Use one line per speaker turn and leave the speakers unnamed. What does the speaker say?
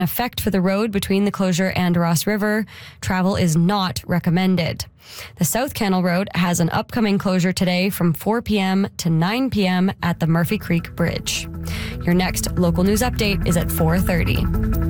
effect for the road between the closure and Ross River. Travel is not recommended. The South Canal Road has an upcoming closure today from 4 p.m. to 9 p.m. at the Murphy Creek Bridge. Your next local news update is at 4:30.